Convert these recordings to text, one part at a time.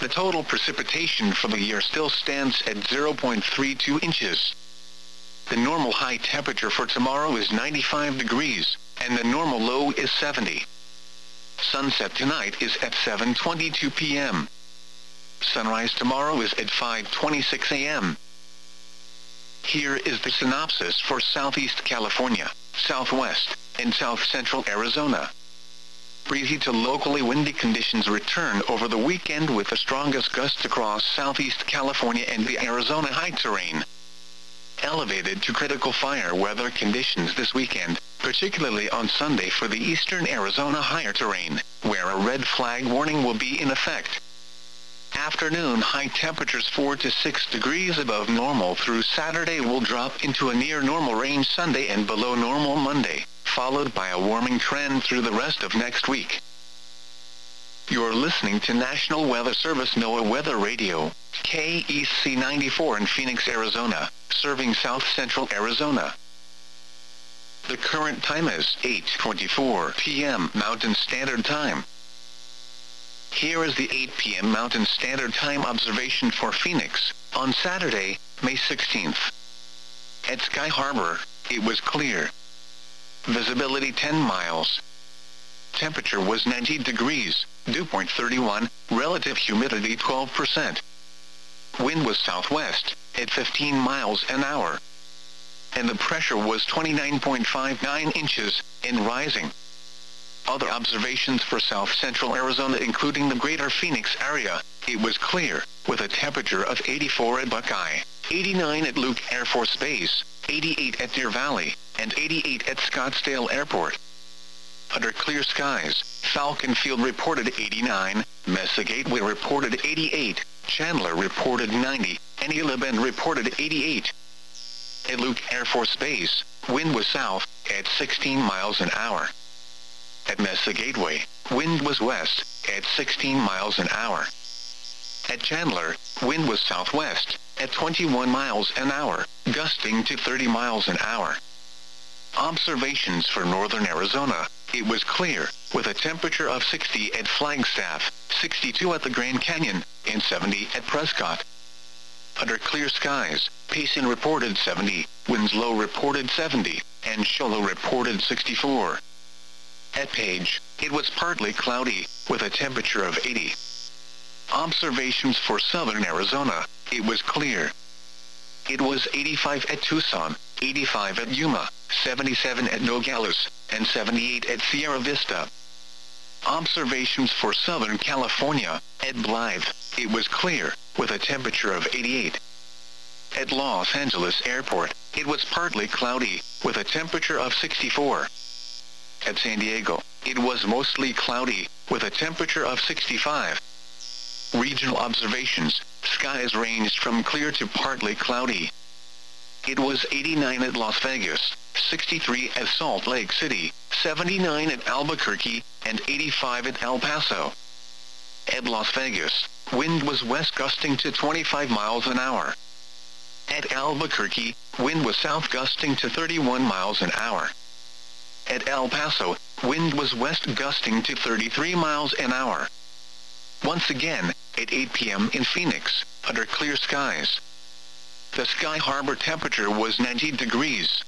total precipitation for the year still stands at 0.32 inches. The normal high temperature for tomorrow is 95 degrees, and the normal low is 70. Sunset tonight is at 7:22 p.m. Sunrise tomorrow is at 5:26 a.m. Here is the synopsis for Southeast California, Southwest, and South Central Arizona. Breezy to locally windy conditions return over the weekend with the strongest gusts across Southeast California and the Arizona high terrain. Elevated to critical fire weather conditions this weekend, particularly on Sunday for the eastern Arizona higher terrain, where a red flag warning will be in effect. Afternoon high temperatures 4 to 6 degrees above normal through Saturday will drop into a near normal range Sunday and below normal Monday, followed by a warming trend through the rest of next week. You're listening to National Weather Service NOAA Weather Radio, KEC 94 in Phoenix, Arizona, serving South Central Arizona. The current time is 8:24 p.m. Mountain Standard Time. Here is the 8 p.m. Mountain Standard Time observation for Phoenix, on Saturday, May 16th. At Sky Harbor, it was clear. Visibility 10 miles. Temperature was 90 degrees, dew point 31, relative humidity 12%. Wind was southwest, at 15 miles an hour. And the pressure was 29.59 inches, and rising. Other observations for South Central Arizona including the greater Phoenix area, it was clear, with a temperature of 84 at Buckeye, 89 at Luke Air Force Base, 88 at Deer Valley, and 88 at Scottsdale Airport. Under clear skies, Falcon Field reported 89, Mesa Gateway reported 88, Chandler reported 90, and Ela Bend reported 88. At Luke Air Force Base, wind was south, at 16 miles an hour. At Mesa Gateway, wind was west, at 16 miles an hour. At Chandler, wind was southwest, at 21 miles an hour, gusting to 30 miles an hour. Observations for northern Arizona, it was clear, with a temperature of 60 at Flagstaff, 62 at the Grand Canyon, and 70 at Prescott. Under clear skies, Payson reported 70, Winslow reported 70, and Show Low reported 64. At Page, it was partly cloudy, with a temperature of 80. Observations for southern Arizona, it was clear. It was 85 at Tucson, 85 at Yuma, 77 at Nogales, and 78 at Sierra Vista. Observations for Southern California, at Blythe, it was clear, with a temperature of 88. At Los Angeles Airport, it was partly cloudy, with a temperature of 64. At San Diego, it was mostly cloudy, with a temperature of 65. Regional observations, skies ranged from clear to partly cloudy. It was 89 at Las Vegas, 63 at Salt Lake City, 79 at Albuquerque, and 85 at El Paso. At Las Vegas, wind was west gusting to 25 miles an hour. At Albuquerque, wind was south gusting to 31 miles an hour. At El Paso, wind was west gusting to 33 miles an hour. Once again, at 8 p.m. in Phoenix, under clear skies. The Sky Harbor temperature was 90 degrees.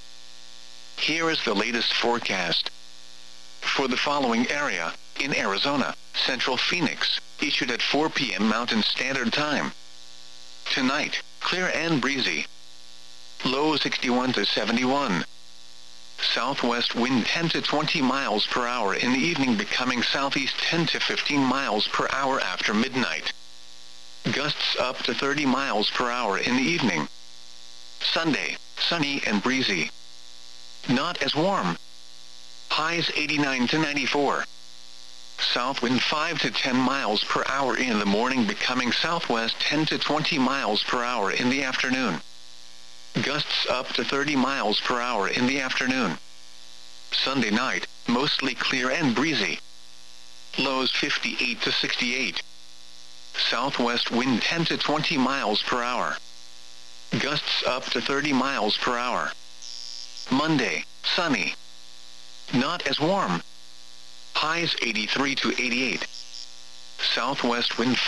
Here is the latest forecast. For the following area, in Arizona, Central Phoenix, issued at 4 p.m. Mountain Standard Time. Tonight, clear and breezy. Low 61 to 71. Southwest wind 10 to 20 miles per hour in the evening, becoming southeast 10 to 15 miles per hour after midnight. Gusts up to 30 miles per hour in the evening. Sunday, sunny and breezy. Not as warm. Highs 89 to 94. South wind 5 to 10 miles per hour in the morning, becoming southwest 10 to 20 miles per hour in the afternoon. Gusts up to 30 miles per hour in the afternoon. Sunday night, mostly clear and breezy. Lows 58 to 68. Southwest wind 10 to 20 miles per hour. Gusts up to 30 miles per hour. Monday, sunny. Not as warm. Highs 83 to 88. Southwest wind